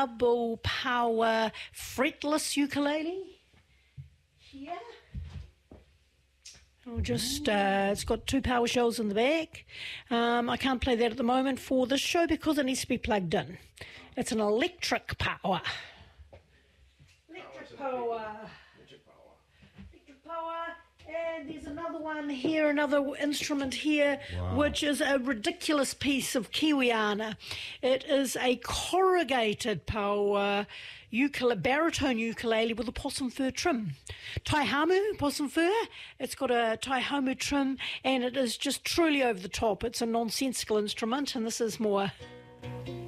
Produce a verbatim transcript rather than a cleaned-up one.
double power fretless ukulele here. I'll just, uh, it's got two power shells in the back. Um, I can't play that at the moment for this show because it needs to be plugged in. It's an electric power. Electric power. Electric power. Electric power. And there's another one here, another instrument here, Wow. which is a ridiculous piece of Kiwiana. It is a corrugated power ukulele, baritone ukulele with a possum fur trim. Taihamu possum fur. It's got a Taihamu trim, and it is just truly over the top. It's a nonsensical instrument, and this is more...